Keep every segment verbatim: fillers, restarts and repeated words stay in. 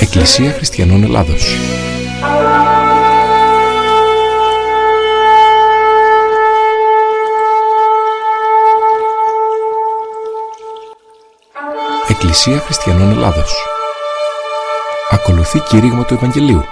Εκκλησία Χριστιανών Ελλάδος. Εκκλησία Χριστιανών Ελλάδος. Ακολουθεί κήρυγμα του Ευαγγελίου.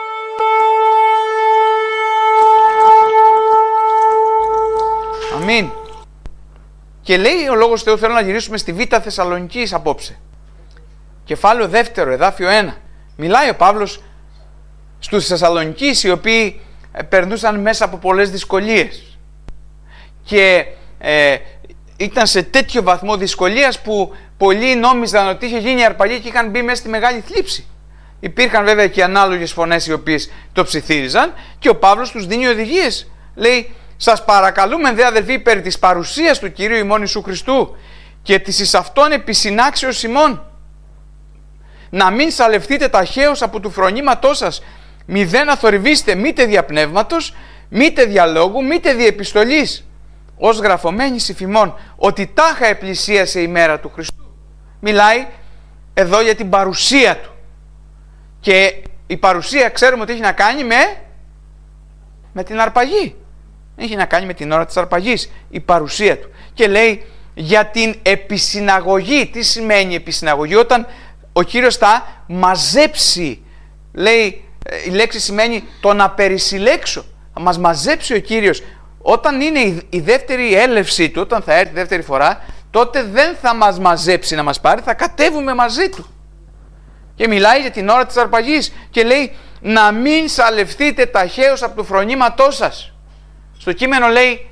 Αμήν. Και λέει ο Λόγος Θεού, θέλω να γυρίσουμε στη Β' Θεσσαλονικής απόψε. Κεφάλαιο δεύτερο, εδάφιο ένα. Μιλάει ο Παύλος στους Θεσσαλονικείς, οι οποίοι περνούσαν μέσα από πολλές δυσκολίες. Και ε, ήταν σε τέτοιο βαθμό δυσκολίας που πολλοί νόμιζαν ότι είχε γίνει αρπαγή και είχαν μπει μέσα στη μεγάλη θλίψη. Υπήρχαν βέβαια και ανάλογες φωνές οι οποίες το ψιθύριζαν και ο Παύλος τους δίνει οδηγίες. Λέει, σας παρακαλούμε δε αδελφοί περί της παρουσίας του Κυρίου ημών Ιησού Χριστού και της εις αυτόν επισυνάξεως ημών, να μην σαλευθείτε ταχαίως από του φρονήματός σας, μη δεν αθορυβήστε μήτε δια πνεύματος, μήτε δια λόγου, μήτε δια επιστολής, ως γραφωμένης υφημών, ότι τάχα επλησίασε η μέρα του Χριστού. Μιλάει εδώ για την παρουσία του. Και η παρουσία ξέρουμε ότι έχει να κάνει με, με την αρπαγή. Έχει να κάνει με την ώρα της αρπαγής, η παρουσία του. Και λέει για την επισυναγωγή. Τι σημαίνει επισυναγωγή? Όταν ο Κύριος θα μαζέψει, λέει, η λέξη σημαίνει το να περισυλλέξω. Θα μας μαζέψει ο Κύριος. Όταν είναι η δεύτερη έλευσή του, όταν θα έρθει δεύτερη φορά, τότε δεν θα μας μαζέψει να μας πάρει, θα κατέβουμε μαζί του. Και μιλάει για την ώρα της αρπαγής και λέει να μην σαλευθείτε ταχαίως από του φρονήματός σας. Στο κείμενο λέει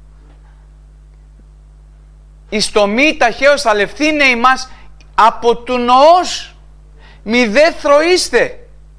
εις το μη ταχαίως σαλευθήνε ημάς από του νοός, μη δε θροείστε.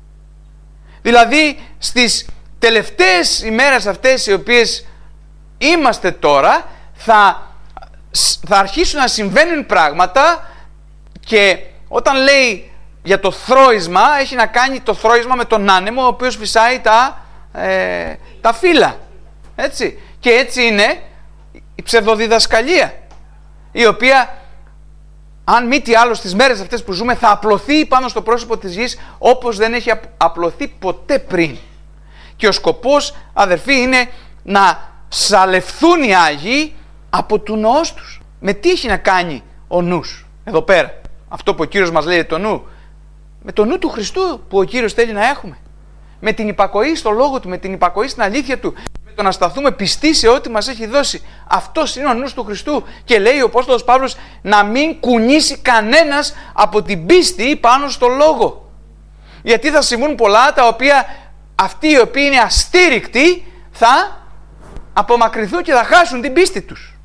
Δηλαδή στις τελευταίες ημέρες αυτές οι οποίες είμαστε τώρα θα, θα αρχίσουν να συμβαίνουν πράγματα. Και όταν λέει για το θρώισμα, έχει να κάνει το θρώισμα με τον άνεμο ο οποίος φυσάει τα, ε, τα φύλλα, έτσι. Και έτσι είναι η ψευδοδιδασκαλία, η οποία αν μη τι άλλο στις μέρες αυτές που ζούμε θα απλωθεί πάνω στο πρόσωπο της γης όπως δεν έχει απλωθεί ποτέ πριν. Και ο σκοπός, αδερφοί, είναι να σαλευθούν οι Άγιοι από του νοός τους. Με τι έχει να κάνει ο νους εδώ πέρα? Αυτό που ο Κύριος μας λέει, το νου, με το νου του Χριστού που ο Κύριος θέλει να έχουμε. Με την υπακοή στο Λόγο Του, με την υπακοή στην αλήθεια Του, με το να σταθούμε πιστοί σε ό,τι μας έχει δώσει. Αυτός είναι ο νους του Χριστού. Και λέει ο Απόστολος Παύλος να μην κουνήσει κανένας από την πίστη πάνω στο Λόγο. Γιατί θα συμβούν πολλά τα οποία αυτοί οι οποίοι είναι αστήρικτοι θα απομακρυνθούν και θα χάσουν την πίστη τους.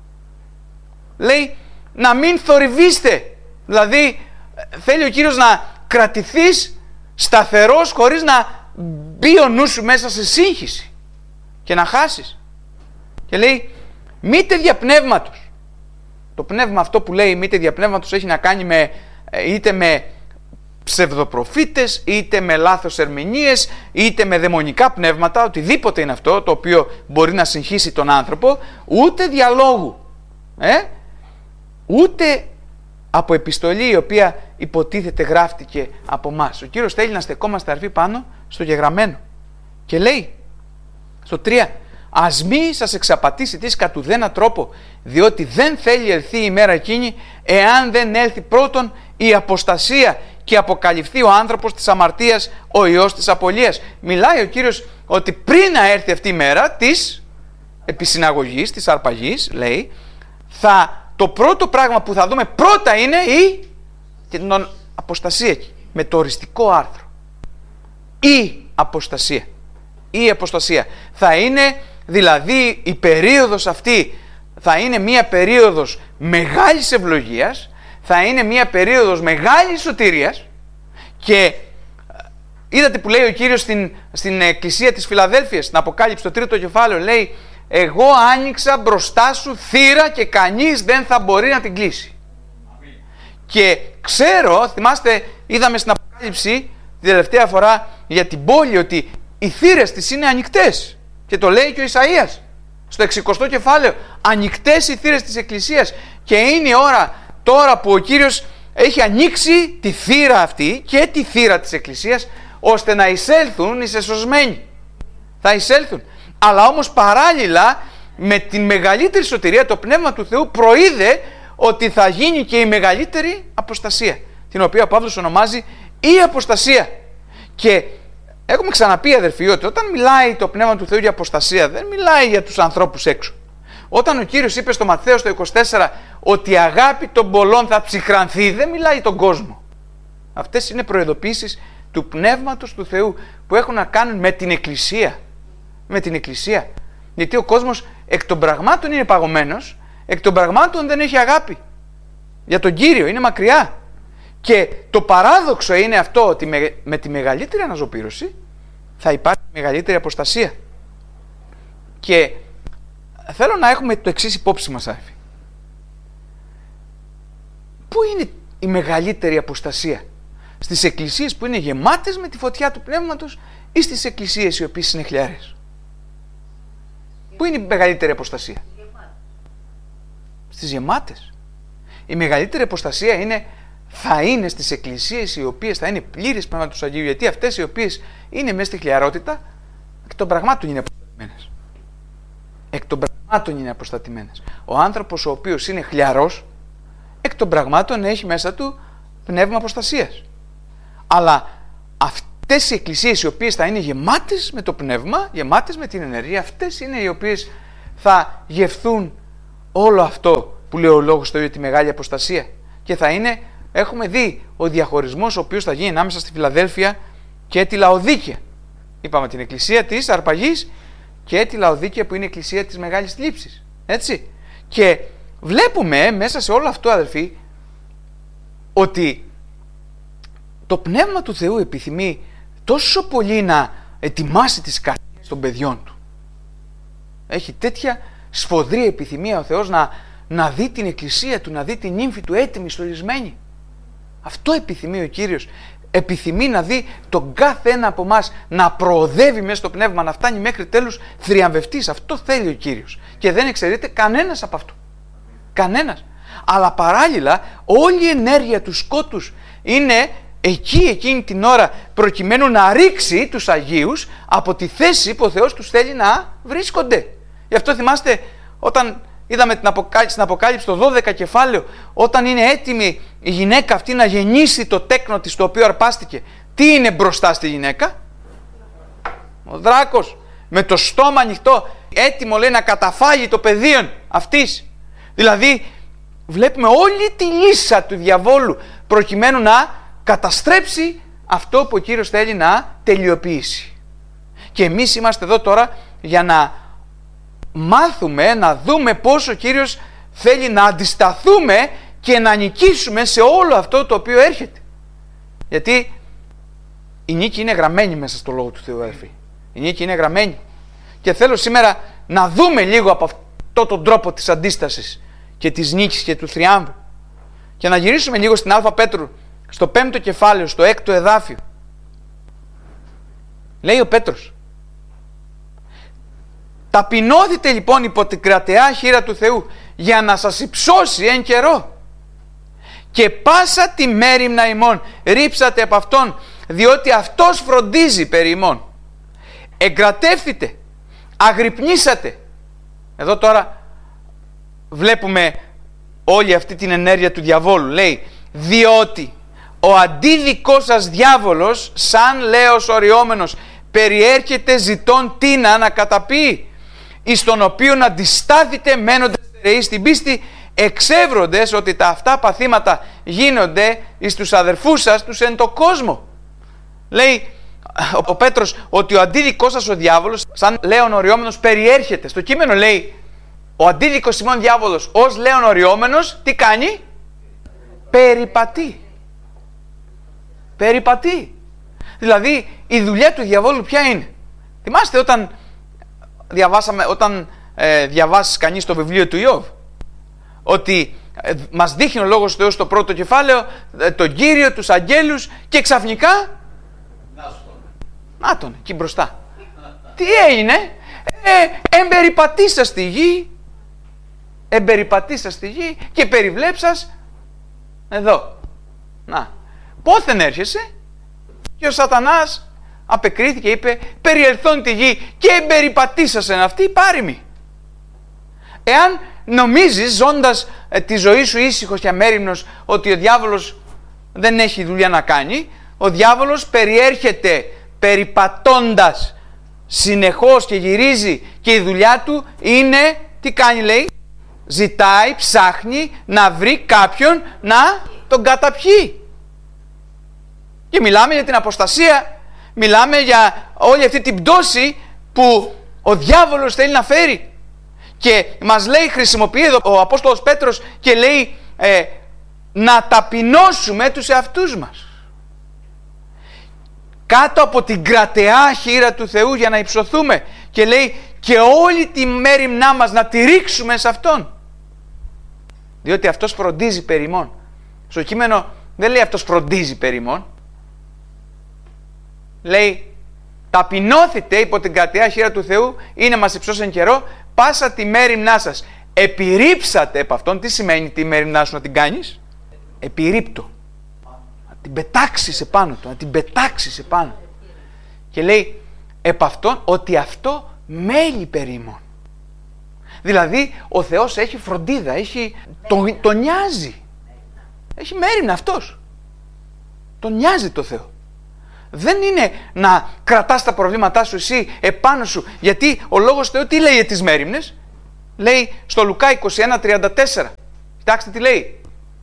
Λέει να μην θορυβήστε. Δηλαδή θέλει ο Κύριος να κρατηθείς σταθερός χωρίς να μπει ο νους σου μέσα σε σύγχυση και να χάσεις. Και λέει μήτε δια πνεύματος. Το πνεύμα αυτό που λέει μήτε δια πνεύματος έχει να κάνει με, είτε με ψευδοπροφήτες, είτε με λάθος ερμηνείες, είτε με δαιμονικά πνεύματα, οτιδήποτε είναι αυτό το οποίο μπορεί να συγχύσει τον άνθρωπο, ούτε διαλόγου, ε? ούτε από επιστολή η οποία υποτίθεται γράφτηκε από μας. Ο Κύριος θέλει να στεκόμαστε, αρφή, πάνω στο γεγραμμένο. Και λέει στο τρία, ας μη σας εξαπατήσει της κατ' ουδένα τρόπο, διότι δεν θέλει ελθεί η μέρα εκείνη εάν δεν έλθει πρώτον η αποστασία και αποκαλυφθεί ο άνθρωπος της αμαρτίας, ο ιός της απολίας. Μιλάει ο Κύριος ότι πριν να έρθει αυτή η μέρα της επισυναγωγής, της αρπαγής, λέει, θα, το πρώτο πράγμα που θα δούμε πρώτα είναι η την αποστασία, με το οριστικό άρθρο. Η αποστασία. Η αποστασία. Θα είναι δηλαδή η περίοδος αυτή, θα είναι μια περίοδος μεγάλης ευλογίας, θα είναι μια περίοδος μεγάλης σωτηρίας. Και είδατε που λέει ο Κύριος στην, στην εκκλησία της Φιλαδέλφειας, στην Αποκάλυψη, το τρίτο κεφάλαιο, λέει εγώ άνοιξα μπροστά σου θύρα και κανείς δεν θα μπορεί να την κλείσει. Αμήν. Και ξέρω, θυμάστε, είδαμε στην Αποκάλυψη την τελευταία φορά για την πόλη ότι οι θύρες της είναι ανοιχτές. Και το λέει και ο Ισαΐας στο εξηκοστό κεφάλαιο. Ανοιχτές οι θύρες της εκκλησίας. Και είναι η ώρα τώρα που ο Κύριος έχει ανοίξει τη θύρα αυτή και τη θύρα της Εκκλησίας, ώστε να εισέλθουν οι σεσωσμένοι. Θα εισέλθουν. Αλλά όμως παράλληλα με την μεγαλύτερη σωτηρία, το Πνεύμα του Θεού προείδε ότι θα γίνει και η μεγαλύτερη αποστασία, την οποία ο Παύλος ονομάζει η αποστασία. Και έχουμε ξαναπεί, αδερφοί, ότι όταν μιλάει το Πνεύμα του Θεού για αποστασία, δεν μιλάει για τους ανθρώπους έξω. Όταν ο Κύριος είπε στο Ματθαίο στο είκοσι τέσσερα ότι η αγάπη των πολλών θα ψυχρανθεί, δεν μιλάει τον κόσμο. Αυτές είναι προειδοποίησεις του Πνεύματος του Θεού που έχουν να κάνουν με την Εκκλησία. Με την Εκκλησία. Γιατί ο κόσμος εκ των πραγμάτων είναι παγωμένος, εκ των πραγμάτων δεν έχει αγάπη για τον Κύριο, είναι μακριά. Και το παράδοξο είναι αυτό, ότι με, με τη μεγαλύτερη αναζωπήρωση θα υπάρχει μεγαλύτερη αποστασία. Και θέλω να έχουμε το εξής υπόψη μας, άφη. Πού είναι η μεγαλύτερη αποστασία? Στις εκκλησίες που είναι γεμάτες με τη φωτιά του Πνεύματος ή στις εκκλησίες οι οποίες είναι χλιαρές? Πού είναι η μεγαλύτερη αποστασία? Στις γεμάτες. Η μεγαλύτερη αποστασία είναι, θα είναι στις εκκλησίες οι οποίες θα είναι πλήρες Πνεύματος Αγίου, γιατί αυτές οι οποίες είναι μέσα στη χλιαρότητα εκ των πραγμάτων είναι αποστατημένες. Εκ των πραγμάτων είναι αποστατημένες. Ο άνθρωπος ο οποίος είναι χλιαρός, εκ των πραγμάτων έχει μέσα του πνεύμα αποστασίας. Αλλά αυτές οι εκκλησίες οι οποίες θα είναι γεμάτες με το πνεύμα, γεμάτες με την ενέργεια, αυτές είναι οι οποίες θα γευθούν όλο αυτό που λέει ο λόγος του, τη μεγάλη αποστασία. Και θα είναι, έχουμε δει, ο διαχωρισμός ο οποίος θα γίνει ανάμεσα στη Φιλαδέλφεια και τη Λαοδίκαια. Είπαμε την εκκλησία της Αρπαγής και τη Λαοδίκαια που είναι η εκκλησία της Μεγάλης Θλίψης. Έτσι. Και βλέπουμε μέσα σε όλο αυτό, αδελφοί, ότι το Πνεύμα του Θεού επιθυμεί τόσο πολύ να ετοιμάσει τις καρδιές των παιδιών του. Έχει τέτοια σφοδρή επιθυμία ο Θεός να, να δει την εκκλησία του, να δει την νύμφη του έτοιμη, στολισμένη. Αυτό επιθυμεί ο Κύριος. Επιθυμεί να δει τον κάθε ένα από εμάς να προοδεύει μέσα στο πνεύμα, να φτάνει μέχρι τέλους θριαμβευτής. Αυτό θέλει ο Κύριος. Και δεν εξαιρείται κανένας από αυτό. Κανένας. Αλλά παράλληλα όλη η ενέργεια του σκότους είναι εκεί εκείνη την ώρα, προκειμένου να ρίξει τους Αγίους από τη θέση που ο Θεός τους θέλει να βρίσκονται. Γι' αυτό θυμάστε όταν είδαμε την αποκάλυψη, στην Αποκάλυψη το δώδεκα κεφάλαιο, όταν είναι έτοιμη η γυναίκα αυτή να γεννήσει το τέκνο της το οποίο αρπάστηκε, τι είναι μπροστά στη γυναίκα? Ο δράκος με το στόμα ανοιχτό, έτοιμο λέει να καταφάγει το πεδίο αυτής. Δηλαδή βλέπουμε όλη τη λύσα του διαβόλου προκειμένου να καταστρέψει αυτό που ο Κύριος θέλει να τελειοποιήσει. Και εμείς είμαστε εδώ τώρα για να μάθουμε, να δούμε πώς ο Κύριος θέλει να αντισταθούμε και να νικήσουμε σε όλο αυτό το οποίο έρχεται. Γιατί η νίκη είναι γραμμένη μέσα στο Λόγο του Θεού, αδελφοί. Η νίκη είναι γραμμένη. Και θέλω σήμερα να δούμε λίγο από αυτό τον τρόπο της αντίστασης και της νίκης και του θριάμβου. Και να γυρίσουμε λίγο στην Α Πέτρου, στο πέμπτο κεφάλαιο, στο έκτο εδάφιο. Λέει ο Πέτρος: ταπεινώθητε λοιπόν υπό την κρατεά χείρα του Θεού, για να σας υψώσει εν καιρό. Και πάσα τη μέριμνα ημών ρίψατε από Αυτόν, διότι Αυτός φροντίζει περί ημών. Εγκρατεύθητε, αγρυπνήσατε. Εδώ τώρα βλέπουμε όλη αυτή την ενέργεια του διαβόλου. Λέει, διότι ο αντίδικός σας διάβολος, σαν λέος οριόμενος, περιέρχεται ζητών τίνα να καταπεί, εις τον οποίον αντιστάθητε μένοντες στερεοί στην πίστη, εξεύροντες ότι τα αυτά παθήματα γίνονται εις τους αδερφούς σας τους εν το κόσμο. Λέει ο Πέτρος ότι ο αντίδικός σας ο διάβολος, σαν λέον οριόμενος, περιέρχεται. Στο κείμενο λέει, ο αντίδικος ημών διάβολος ως λέον οριόμενος τι κάνει? Περιπατεί. Περιπατεί. Δηλαδή η δουλειά του διαβόλου ποια είναι? Θυμάστε όταν διαβάσαμε, όταν ε, διαβάσεις κανείς το βιβλίο του Ιώβ, ότι ε, μας δείχνει ο Λόγος του Θεού στο πρώτο κεφάλαιο ε, τον Κύριο, τους αγγέλους, και ξαφνικά να τον εκεί μπροστά. Τι έγινε? Ε, εμπεριπατήσα στη γη, εμπεριπατήσα στη γη και περιβλέψας εδώ. Να, πόθεν έρχεσαι? Και ο Σατανάς απεκρίθηκε, είπε, περιελθόν τη γη και εμπεριπατήσασεν αυτή πάρημη. Εάν νομίζεις, ζώντας ε, τη ζωή σου ήσυχος και αμέριμνος, ότι ο διάβολος δεν έχει δουλειά να κάνει, ο διάβολος περιέρχεται περιπατώντας συνεχώς και γυρίζει, και η δουλειά του είναι, τι κάνει λέει? Ζητάει, ψάχνει να βρει κάποιον να τον καταπιεί. Και μιλάμε για την αποστασία, μιλάμε για όλη αυτή την πτώση που ο διάβολος θέλει να φέρει. Και μας λέει, χρησιμοποιεί εδώ ο Απόστολος Πέτρος και λέει ε, να ταπεινώσουμε τους εαυτούς μας κάτω από την κρατεά χείρα του Θεού για να υψωθούμε, και λέει και όλη τη μέριμνά μας να τη ρίξουμε σε Αυτόν, διότι Αυτός φροντίζει περί ημών. Στο κείμενο δεν λέει Αυτός φροντίζει περί ημών, λέει ταπεινώθητε υπό την κρατεά χείρα του Θεού, είναι μας υψώσεν καιρό, πάσα τη μέριμνά σας επιρρύψατε επ' Αυτόν. Τι σημαίνει τη μέριμνά σου να την κάνεις? Επιρρύπτω, να την πετάξεις επάνω του, να την πετάξεις επάνω. Και λέει επ' Αυτόν ότι αυτό μέλει περί ημών. Δηλαδή ο Θεός έχει φροντίδα, έχει, τον, τον νοιάζει, έχει μέριμνα Αυτός, τον νοιάζει το Θεό. Δεν είναι να κρατάς τα προβλήματά σου εσύ επάνω σου, γιατί ο Λόγος Θεού τι λέει για τις μέριμνες? Λέει στο Λουκά είκοσι ένα τριάντα τέσσερα. Κοιτάξτε τι λέει.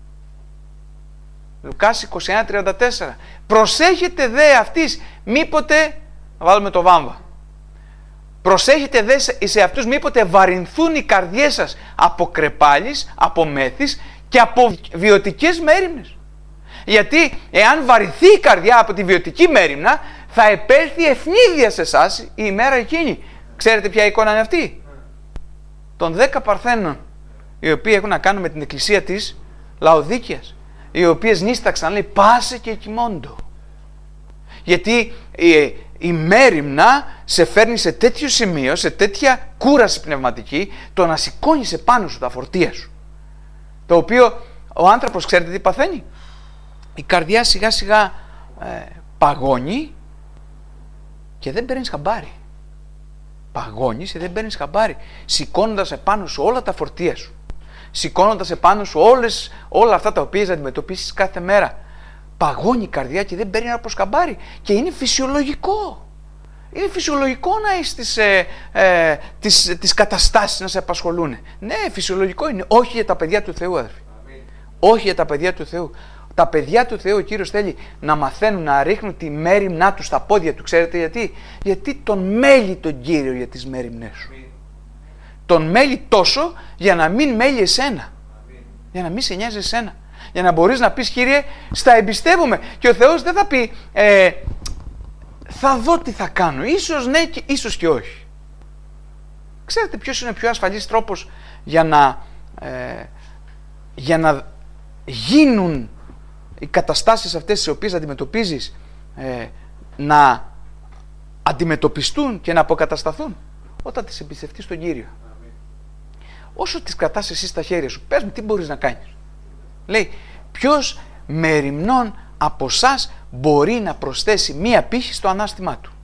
Λουκάς είκοσι ένα τριάντα τέσσερα. Προσέχετε δε αυτής μήποτε, να βάλουμε το βάμβα, προσέχετε δε σε αυτούς μήποτε βαρυνθούν οι καρδιές σας από κρεπάλης, από μέθης και από βιωτικές μέριμνες. Γιατί εάν βαρυθεί η καρδιά από τη βιωτική μέριμνα, θα επέλθει ευνίδια σε εσάς η ημέρα εκείνη. Ξέρετε ποια εικόνα είναι αυτή? Των δέκα παρθένων, οι οποίοι έχουν να κάνουν με την εκκλησία της Λαοδίκειας, οι οποίες νίσταξαν, λέει, πάσε και κοιμώντο. Γιατί η, η μέριμνα σε φέρνει σε τέτοιο σημείο, σε τέτοια κούραση πνευματική, το να σηκώνεις επάνω σου τα φορτία σου. Το οποίο ο άνθρωπος, ξέρετε τι παθαίνει? Η καρδιά σιγά σιγά ε, παγώνει και δεν παίρνεις χαμπάρι. Παγώνεις και δεν παίρνεις χαμπάρι, σηκώνοντας επάνω σου όλα τα φορτία σου, σηκώνοντας επάνω σου όλες, όλα αυτά τα οποία θα αντιμετωπίσεις κάθε μέρα. Παγώνει η καρδιά και δεν παίρνει ένα χαμπάρι, και είναι φυσιολογικό. Είναι φυσιολογικό να έχεις τις, ε, ε, τις, τις καταστάσεις να σε απασχολούν. Ναι, φυσιολογικό είναι. Όχι για τα παιδιά του Θεού, αδερφοί. Όχι για τα παιδιά του Θεού. Τα παιδιά του Θεού ο Κύριος θέλει να μαθαίνουν να ρίχνουν τη μέριμνά του στα πόδια του. Ξέρετε γιατί? Γιατί τον μέλει τον Κύριο για τις μέριμνές σου. Αμήν. Τον μέλει τόσο για να μην μέλει εσένα. Αμήν. Για να μην σε νοιάζει εσένα. Για να μπορείς να πεις, Κύριε, στα εμπιστεύομαι. Και ο Θεός δεν θα πει ε, θα δω τι θα κάνω. Ίσως ναι και ίσως και όχι. Ξέρετε ποιος είναι ο πιο ασφαλής τρόπος για να, ε, για να γίνουν οι καταστάσεις αυτές τις οποίες αντιμετωπίζεις ε, να αντιμετωπιστούν και να αποκατασταθούν? Όταν τις εμπιστευτείς στον Κύριο. Αμήν. Όσο τις κρατάς εσύ στα χέρια σου, πες μου τι μπορείς να κάνεις. Λέει, ποιος μεριμνών από εσάς μπορεί να προσθέσει μία πύχη στο ανάστημά του?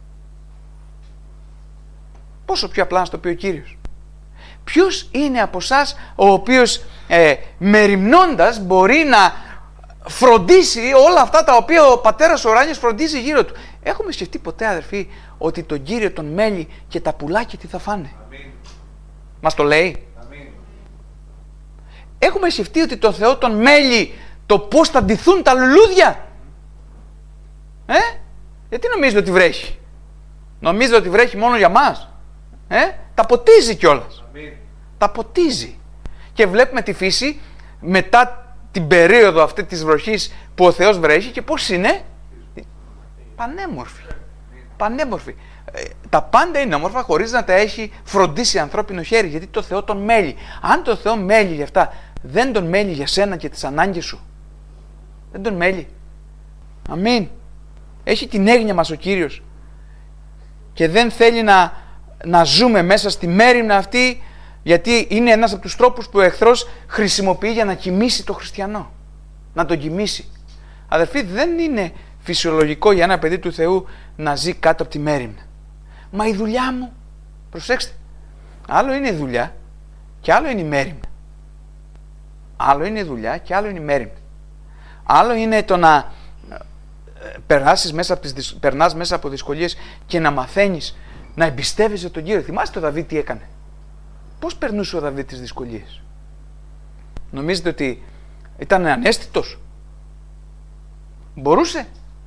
Πόσο πιο απλά να στο πει ο Κύριος. Ποιος είναι από εσάς ο οποίος ε, μεριμνώντας μπορεί να φροντίσει όλα αυτά τα οποία ο Πατέρας Ουράνιος φροντίζει γύρω του? Έχουμε σκεφτεί ποτέ, αδερφοί, ότι τον Κύριο τον μέλει και τα πουλάκια τι θα φάνε? Αμήν. Μας το λέει? Αμήν. Έχουμε σκεφτεί ότι τον Θεό τον μέλει το πώς θα ντυθούν τα λουλούδια? Ε? Γιατί νομίζετε ότι βρέχει? Νομίζετε ότι βρέχει μόνο για μας? Ε? Τα ποτίζει κιόλας. Αμήν. Τα ποτίζει. Και βλέπουμε τη φύση μετά την περίοδο αυτή της βροχής που ο Θεός βρέχει, και πώς είναι? Πανέμορφη. Πανέμορφη. Ε, τα πάντα είναι όμορφα χωρίς να τα έχει φροντίσει ανθρώπινο χέρι, γιατί το Θεό τον μέλει. Αν το Θεό μέλει για αυτά, δεν τον μέλει για σένα και τις ανάγκες σου? Δεν τον μέλει? Αμήν. Έχει την έγνοια μας ο Κύριος και δεν θέλει να, να ζούμε μέσα στη μέριμνα αυτή, γιατί είναι ένας από τους τρόπους που ο εχθρός χρησιμοποιεί για να κοιμήσει το χριστιανό. Να τον κοιμήσει. Αδερφοί, δεν είναι φυσιολογικό για ένα παιδί του Θεού να ζει κάτω από τη μέριμνα. Μα η δουλειά μου, προσέξτε, άλλο είναι η δουλειά και άλλο είναι η μέριμνα. Άλλο είναι η δουλειά και άλλο είναι η μέριμνα. Άλλο είναι το να περάσεις μέσα από τις, περνάς μέσα από δυσκολίες και να μαθαίνεις να εμπιστεύεσαι τον Κύριο. Θυμάστε ο Δαβίδ τι έκανε? Πώς περνούσε ο Δαβίδ τις δυσκολίες? Νομίζετε ότι ήταν ανέστητος? Μπορούσε?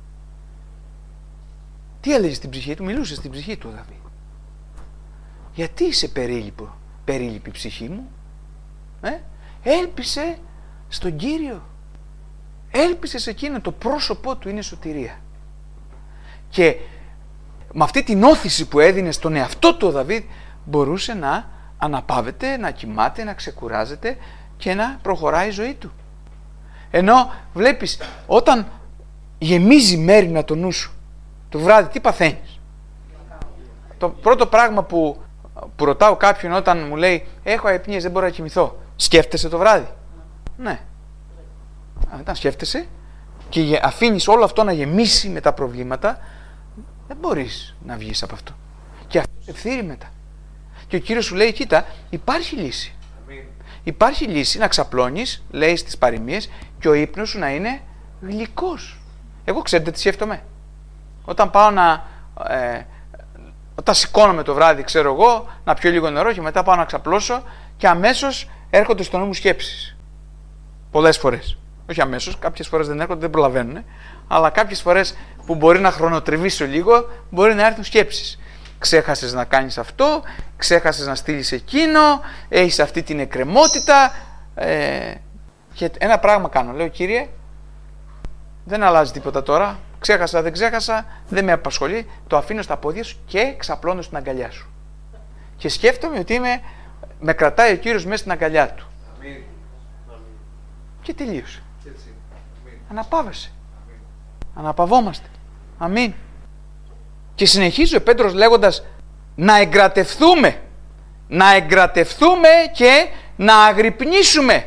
Τι έλεγε στην ψυχή του? Μιλούσε στην ψυχή του ο Δαβίδ. Γιατί είσαι περίληπο, περίληπη ψυχή μου? Ε? Έλπισε στον Κύριο. Έλπισε σε εκείνο, το πρόσωπό του είναι σωτηρία. Και με αυτή την όθηση που έδινε στον εαυτό του ο Δαβίδ μπορούσε να αναπαύεται, να κοιμάται, να ξεκουράζεται και να προχωράει η ζωή του. Ενώ βλέπεις, όταν γεμίζει μέριμνα το νου σου, το βράδυ τι παθαίνεις? Το πρώτο πράγμα που, που ρωτάω κάποιον όταν μου λέει έχω αϊπνίες, δεν μπορώ να κοιμηθώ, σκέφτεσαι το βράδυ? Ναι. Όταν σκέφτεσαι και αφήνεις όλο αυτό να γεμίσει με τα προβλήματα, δεν μπορείς να βγεις από αυτό. Και αυτό σε φθείρει μετά. Και ο Κύριος σου λέει, κοίτα, υπάρχει λύση. Αμήν. Υπάρχει λύση να ξαπλώνεις, λέει στις παροιμίες, και ο ύπνος σου να είναι γλυκός. Εγώ ξέρετε τι σκέφτομαι? Όταν πάω να... Ε, όταν σηκώνομαι το βράδυ, ξέρω εγώ, να πιω λίγο νερό και μετά πάω να ξαπλώσω και αμέσως έρχονται στο νου μου σκέψεις. Πολλές φορές. Όχι αμέσως, κάποιες φορές δεν έρχονται, δεν προλαβαίνουν, αλλά κάποιες φορές που μπορεί να χρονοτριβήσω λίγο, μπορεί να έρθουν σκέψεις. Ξέχασες να κάνεις αυτό, ξέχασες να στείλεις εκείνο, έχεις αυτή την εκκρεμότητα. Ε, και ένα πράγμα κάνω, λέω, Κύριε, δεν αλλάζει τίποτα τώρα, ξέχασα, δεν ξέχασα, δεν με απασχολεί, το αφήνω στα πόδια σου και ξαπλώνω στην αγκαλιά σου. Και σκέφτομαι ότι είμαι, με κρατάει ο Κύριος μέσα στην αγκαλιά του. Αμήν. Και τελείωσε. Αναπαύεσαι. Αμήν. Αναπαυόμαστε. Αμήν. Και συνεχίζει ο Πέτρος λέγοντας να εγκρατευθούμε. Να εγκρατευθούμε και να αγρυπνήσουμε.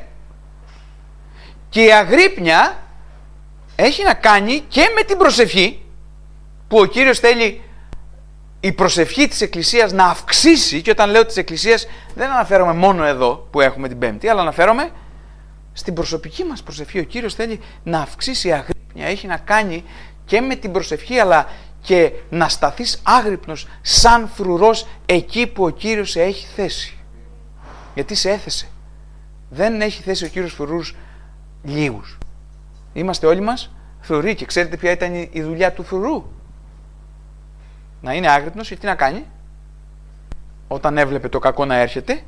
Και η αγρύπνια έχει να κάνει και με την προσευχή, που ο Κύριος θέλει η προσευχή της Εκκλησίας να αυξήσει. Και όταν λέω της Εκκλησίας δεν αναφέρομαι μόνο εδώ που έχουμε την Πέμπτη, αλλά αναφέρομαι στην προσωπική μας προσευχή. Ο Κύριος θέλει να αυξήσει η αγρύπνια. Έχει να κάνει και με την προσευχή, αλλά και να σταθείς άγρυπνος σαν φρουρός εκεί που ο Κύριος σε έχει θέσει. Γιατί σε έθεσε. Δεν έχει θέσει ο Κύριος φρουρούς λίγους. Είμαστε όλοι μας φρουροί και ξέρετε ποια ήταν η δουλειά του φρουρού? Να είναι άγρυπνος και τι να κάνει? Όταν έβλεπε το κακό να έρχεται,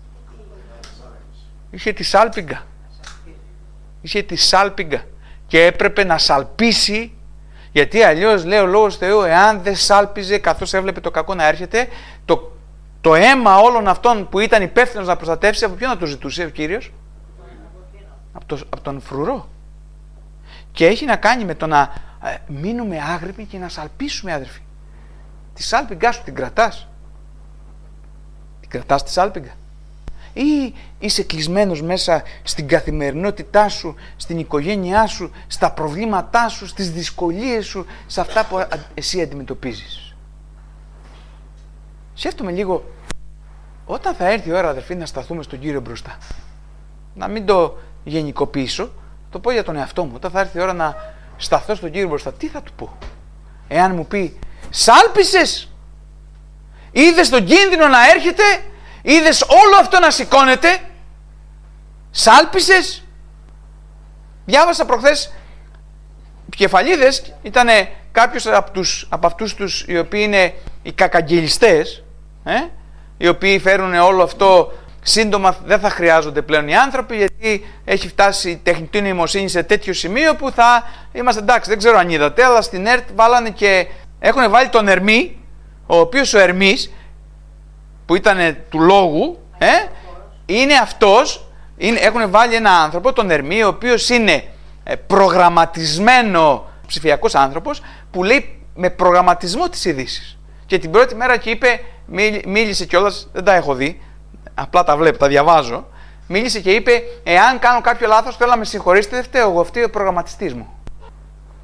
είχε τη σάλπιγγα. Είχε τη σάλπιγγα και έπρεπε να σαλπίσει, γιατί αλλιώς, λέει ο Λόγος Θεού, εάν δεν σάλπιζε καθώς έβλεπε το κακό να έρχεται, το, το αίμα όλων αυτών που ήταν υπεύθυνος να προστατεύσει, από ποιον να το ζητούσε ο Κύριος? Από, το, από τον φρουρό. Και έχει να κάνει με το να ε, μείνουμε άγρυπνοι και να σαλπίσουμε, αδερφοί. Τη σάλπιγγά σου την κρατάς? Την κρατάς τη σάλπιγγα? Ή είσαι κλεισμένος μέσα στην καθημερινότητά σου, στην οικογένειά σου, στα προβλήματά σου, στις δυσκολίες σου, σε αυτά που εσύ αντιμετωπίζεις? Σκέφτομαι λίγο, όταν θα έρθει η ώρα, αδερφοί, να σταθούμε στον Κύριο μπροστά, να μην το γενικοποιήσω, το πω για τον εαυτό μου, όταν θα έρθει η ώρα να σταθώ στον Κύριο μπροστά, τι θα του πω? Εάν μου πει, σάλπισες, είδες τον κίνδυνο να έρχεται, είδες όλο αυτό να σηκώνεται, σάλπισες? Διάβασα προχθές κεφαλίδες, ήταν κάποιος από, τους, από αυτούς τους οι οποίοι είναι οι κακαγγελιστές, ε, οι οποίοι φέρουν όλο αυτό. Σύντομα δεν θα χρειάζονται πλέον οι άνθρωποι, γιατί έχει φτάσει η τεχνητή νοημοσύνη σε τέτοιο σημείο που θα είμαστε εντάξει. Δεν ξέρω αν είδατε, αλλά στην ΕΡΤ βάλανε και έχουν βάλει τον Ερμή, ο οποίος ο Ερμής, που ήταν του λόγου, ε, είναι αυτός, είναι, έχουν βάλει ένα άνθρωπο, τον Ερμή, ο οποίος είναι προγραμματισμένο ψηφιακός άνθρωπος, που λέει με προγραμματισμό τις ειδήσεις. Και την πρώτη μέρα και είπε, μίλησε κιόλας, δεν τα έχω δει, απλά τα βλέπω, τα διαβάζω, μίλησε και είπε, εάν κάνω κάποιο λάθος θέλω να με συγχωρήσετε, δεν φταίω εγώ, φταίει ο προγραμματιστής μου.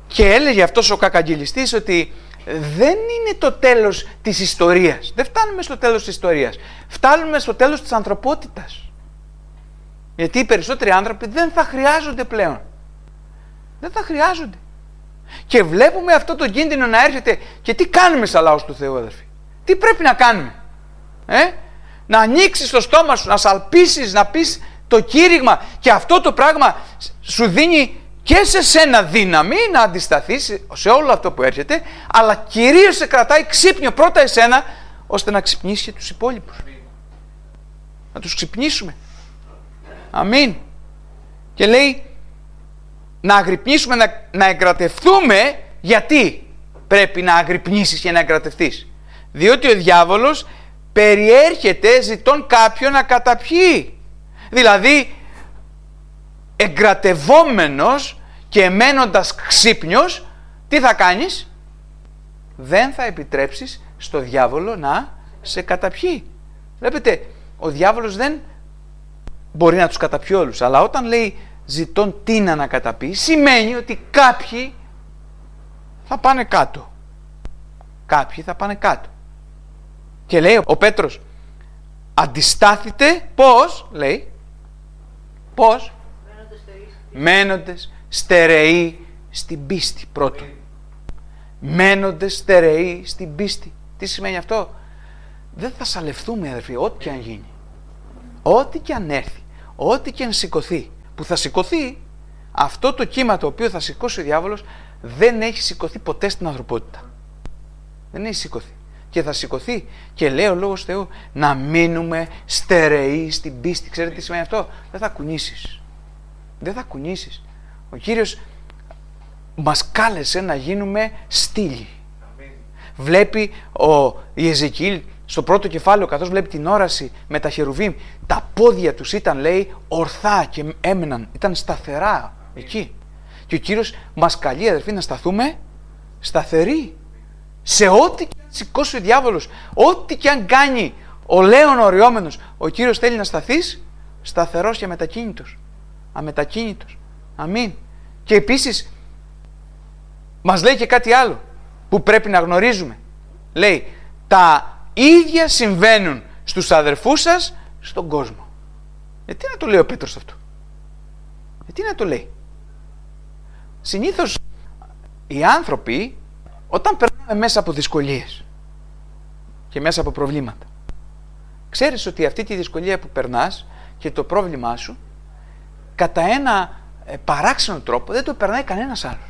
Και έλεγε αυτός ο κακαγγελιστής ότι δεν είναι το τέλος της ιστορίας. Δεν φτάνουμε στο τέλος της ιστορίας. Φτάνουμε στο τέλος της ανθρωπότητας. Γιατί οι περισσότεροι άνθρωποι δεν θα χρειάζονται πλέον. Δεν θα χρειάζονται. Και βλέπουμε αυτό το κίνδυνο να έρχεται. Και τι κάνουμε σαν λαός του Θεού, αδερφοί? Τι πρέπει να κάνουμε? Ε? Να ανοίξεις το στόμα σου, να σαλπίσεις, να πεις το κήρυγμα. Και αυτό το πράγμα σου δίνει και σε σένα δύναμη να αντισταθείς σε όλο αυτό που έρχεται, αλλά κυρίως σε κρατάει ξύπνιο πρώτα εσένα, ώστε να ξυπνήσει και τους υπόλοιπους. Να τους ξυπνήσουμε. Αμήν. Και λέει να αγρυπνήσουμε, να, να εγκρατευτούμε. Γιατί πρέπει να αγρυπνήσεις και να εγκρατευτείς? Διότι ο διάβολος περιέρχεται ζητών κάποιον να καταπιεί. Δηλαδή εγκρατευόμενος και μένοντας ξύπνιος, τι θα κάνεις? Δεν θα επιτρέψεις στο διάβολο να σε καταπιεί. Βλέπετε, ο διάβολος δεν μπορεί να τους καταπιεί όλους, αλλά όταν λέει ζητών τι να ανακαταπιεί, σημαίνει ότι κάποιοι θα πάνε κάτω. Κάποιοι θα πάνε κάτω. Και λέει ο Πέτρος, αντιστάθητε πώς, λέει, πώς? Μένοντες στερεοί στην πίστη. Πρώτον, μένοντες στερεοί στην πίστη. Τι σημαίνει αυτό? Δεν θα σαλευτούμε, αδερφοί, ό,τι και αν γίνει, ό,τι και αν έρθει, ό,τι και αν σηκωθεί. Που θα σηκωθεί, αυτό το κύμα το οποίο θα σηκώσει ο διάβολος δεν έχει σηκωθεί ποτέ στην ανθρωπότητα. Δεν έχει σηκωθεί. Και θα σηκωθεί. Και λέει ο Λόγος Θεού να μείνουμε στερεοί στην πίστη. Ξέρετε τι σημαίνει αυτό? Δεν θα κουνήσεις. Δεν θα κουνήσεις. Ο Κύριος μας κάλεσε να γίνουμε στήλοι. Βλέπει ο Ιεζεκιήλ στο πρώτο κεφάλαιο, καθώς βλέπει την όραση με τα χερουβίμ, τα πόδια τους ήταν, λέει, ορθά και έμεναν, ήταν σταθερά εκεί. Και ο Κύριος μας καλεί, αδερφοί, να σταθούμε σταθεροί σε ό,τι και αν σηκώσει ο διάβολος, ό,τι και αν κάνει ο λέον οριόμενος. Ο Κύριος θέλει να σταθείς σταθερός και μετακίνητος, αμετακίνητος. Αμήν. Και επίσης μας λέει και κάτι άλλο που πρέπει να γνωρίζουμε. Λέει, τα ίδια συμβαίνουν στους αδερφούς σας στον κόσμο. Γιατί να το λέει ο Πέτρος αυτό? Γιατί να το λέει? Συνήθως οι άνθρωποι, όταν περνάμε μέσα από δυσκολίες και μέσα από προβλήματα, ξέρεις ότι αυτή τη δυσκολία που περνάς και το πρόβλημά σου, κατά ένα ε, παράξενο τρόπο δεν το περνάει κανένας άλλος.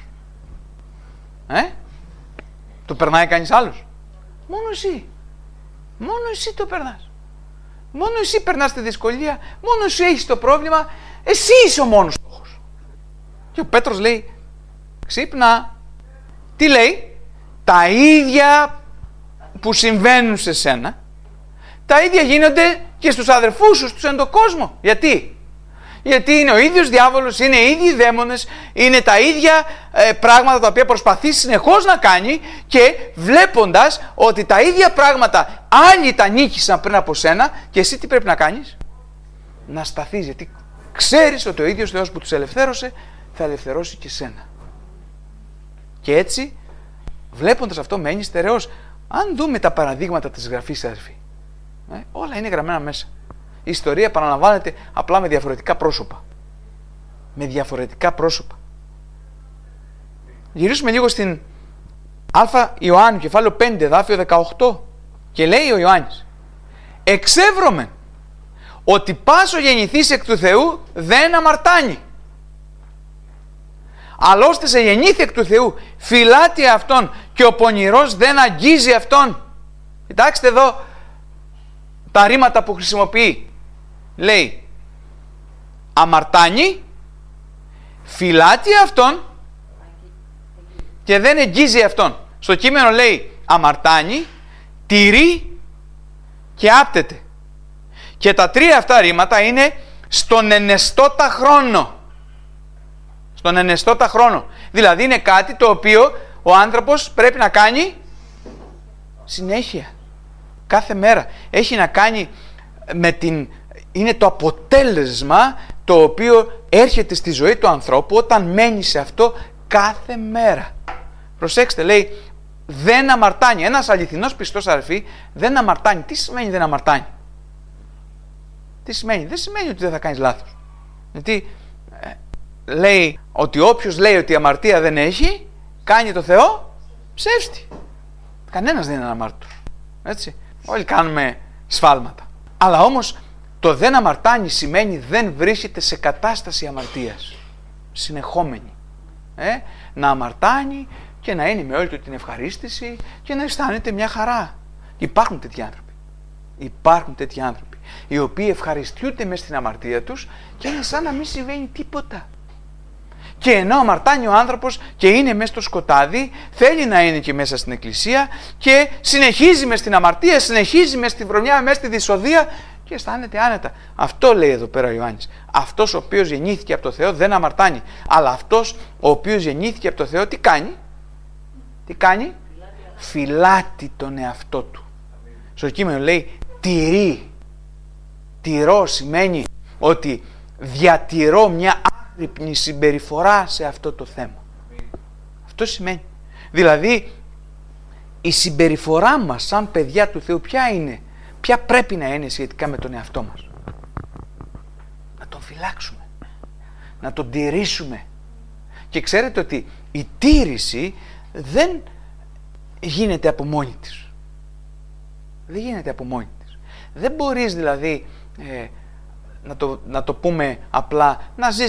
Ε? Το περνάει κανείς άλλος? Μόνο εσύ. Μόνο εσύ το περνάς. Μόνο εσύ περνάς τη δυσκολία, μόνο εσύ έχεις το πρόβλημα, εσύ είσαι ο μόνος στόχος. Και ο Πέτρος λέει, ξύπνα. Τι λέει? Τα ίδια που συμβαίνουν σε σένα, τα ίδια γίνονται και στους αδερφούς σου, στους εν το κόσμο. Γιατί? Γιατί είναι ο ίδιος διάβολος, είναι οι ίδιοι δαίμονες, είναι τα ίδια ε, πράγματα τα οποία προσπαθεί συνεχώς να κάνει, και βλέποντας ότι τα ίδια πράγματα άλλοι τα νίκησαν πριν από σένα, και εσύ τι πρέπει να κάνεις? Να σταθείς, γιατί ξέρεις ότι ο ίδιος Θεός που τους ελευθέρωσε θα ελευθερώσει και σένα. Και έτσι, βλέποντας αυτό, μένει στερεός. Αν δούμε τα παραδείγματα της Γραφής, αδερφοί, ε, όλα είναι γραμμένα μέσα. Η ιστορία επαναλαμβάνεται απλά με διαφορετικά πρόσωπα. Με διαφορετικά πρόσωπα. Γυρίσουμε λίγο στην Α Ιωάννου, κεφάλαιο πέντε, εδάφιο δεκαοκτώ. Και λέει ο Ιωάννης, εξεύρωμεν ότι πάσο γεννηθείς εκ του Θεού δεν αμαρτάνει. Αλλά ώστε σε γεννήθη εκ του Θεού φυλάται αυτόν, και ο πονηρός δεν αγγίζει αυτόν. Κοιτάξτε εδώ τα ρήματα που χρησιμοποιεί. Λέει αμαρτάνει, φυλάται αυτόν και δεν εγγίζει αυτόν. Στο κείμενο λέει αμαρτάνει, τηρεί και άπτεται. Και τα τρία αυτά ρήματα είναι στον ενεστώτα χρόνο. Στον ενεστώτα χρόνο. Δηλαδή είναι κάτι το οποίο ο άνθρωπος πρέπει να κάνει συνέχεια. Κάθε μέρα. Έχει να κάνει με την... Είναι το αποτέλεσμα το οποίο έρχεται στη ζωή του ανθρώπου όταν μένει σε αυτό κάθε μέρα. Προσέξτε, λέει, δεν αμαρτάνει. Ένας αληθινός πιστός, αδερφοί, δεν αμαρτάνει. Τι σημαίνει δεν αμαρτάνει? Τι σημαίνει? Δεν σημαίνει ότι δεν θα κάνεις λάθος. Γιατί ε, λέει ότι όποιος λέει ότι η αμαρτία δεν έχει, κάνει το Θεό ψεύστη. Κανένας δεν είναι αμάρτητος. Έτσι. Όλοι κάνουμε σφάλματα. Αλλά όμως το δεν αμαρτάνει σημαίνει δεν βρίσκεται σε κατάσταση αμαρτίας. Συνεχόμενη. Ε, να αμαρτάνει και να είναι με όλη του την ευχαρίστηση και να αισθάνεται μια χαρά. Υπάρχουν τέτοιοι άνθρωποι. Υπάρχουν τέτοιοι άνθρωποι οι οποίοι ευχαριστιούνται μέσα στην αμαρτία τους και είναι σαν να μην συμβαίνει τίποτα. Και ενώ αμαρτάνει ο άνθρωπος και είναι μέσα στο σκοτάδι, θέλει να είναι και μέσα στην εκκλησία και συνεχίζει μες στην αμαρτία, συνεχίζει μες στη βρωμιά, μες στη δυσοδεία και αισθάνεται άνετα. Αυτό λέει εδώ πέρα ο Ιωάννης. Αυτός ο οποίος γεννήθηκε από το Θεό δεν αμαρτάνει. Αλλά αυτός ο οποίος γεννήθηκε από το Θεό τι κάνει? Τι κάνει? Φυλάτει τον εαυτό του. Στο κείμενο λέει τηρεί. Τηρώ σημαίνει ότι διατηρώ μια άγρυπνη συμπεριφορά σε αυτό το θέμα. Αυτό σημαίνει. Δηλαδή η συμπεριφορά μας σαν παιδιά του Θεού ποια είναι? Ποια πρέπει να είναι σχετικά με τον εαυτό μας? Να τον φυλάξουμε. Να τον τηρήσουμε. Και ξέρετε ότι η τήρηση δεν γίνεται από μόνη της. Δεν γίνεται από μόνη της. Δεν μπορείς δηλαδή ε, να, το, να το πούμε απλά να ζεις